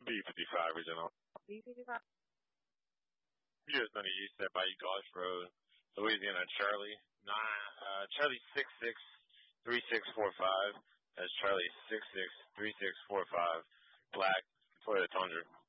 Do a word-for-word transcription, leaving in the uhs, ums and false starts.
B fifty-five original. B fifty-five. U S ninety-eight, set by you, Gulch Road, Louisiana, Charlie. Nine, uh, Charlie six six three six four five. That's Charlie six six three six four five. Black Toyota Tundra.